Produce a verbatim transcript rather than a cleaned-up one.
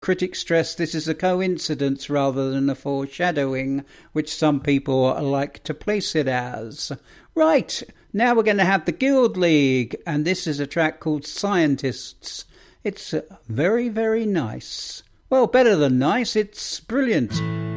Critics stress this is a coincidence rather than a foreshadowing, which some people like to place it as. Right, now we're going to have the Guild League, and this is a track called Scientists. It's very, very nice. Well, better than nice, it's brilliant.